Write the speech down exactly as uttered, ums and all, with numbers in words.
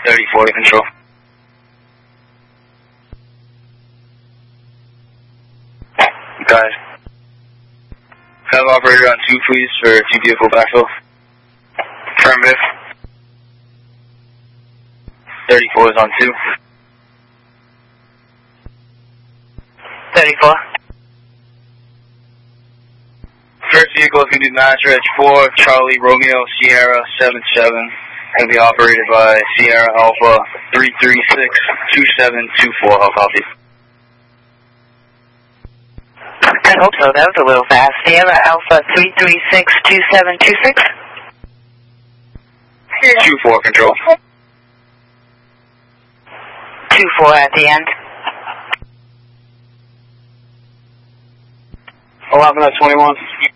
thirty-four to control. Guys, have operator on two, please, for two vehicle backfill. Affirmative. thirty-four is on two. thirty-four. First vehicle is going to be Mass Reg four, Charlie Romeo Sierra seven seven. Going to be operated by Sierra Alpha three three six two seven two four. I'll copy. I hope so. That was a little fast. Sierra Alpha three three six two seven two six. two four control. two four at the end. eleven at twenty-one.